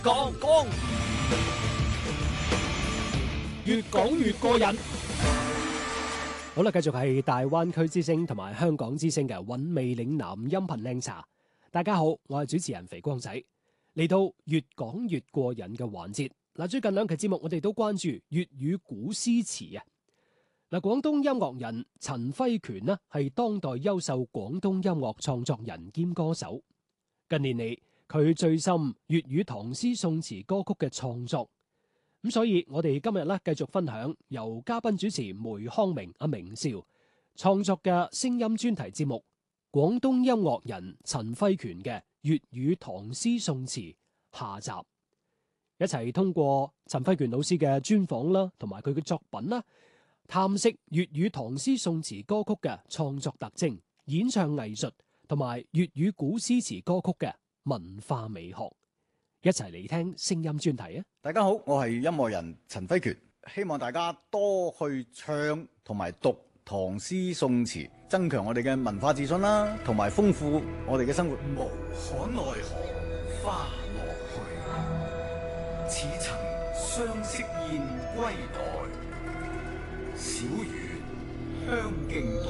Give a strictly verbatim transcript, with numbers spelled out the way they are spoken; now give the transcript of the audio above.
講講，越講越過癮。 好啦，繼續係大灣區之聲同埋香港之聲嘅韻味嶺南音頻靚茶。大家好，我係主持人肥光仔，嚟到越講越過癮嘅環節。嗱，最近兩期節目我哋都關注粵語古詩詞啊。嗱，廣東音樂人陳輝權呢係當代優秀廣東音樂創作人兼歌手。近年嚟，佢醉心粵語唐詩宋詞歌曲嘅創作，咁所以我哋今日咧繼續分享由嘉賓主持梅康明阿明少創作嘅聲音專題節目《廣東音樂人陳輝權嘅粵語唐詩宋詞》下集，一齊通過陳輝權老師嘅專訪啦，同埋佢嘅作品啦，探析粵語唐詩宋詞歌曲嘅創作特徵、演唱藝術同埋粵語古詩詞歌曲嘅文化美學，一齊嚟聽聲音專題啊！ 大家好，我係音樂人陳輝權，希望大家多去唱同埋讀唐詩宋詞，增強我哋嘅文化自信啦，同埋豐富我哋嘅生活。 無可奈何花落去，似曾相識燕歸來。小園香徑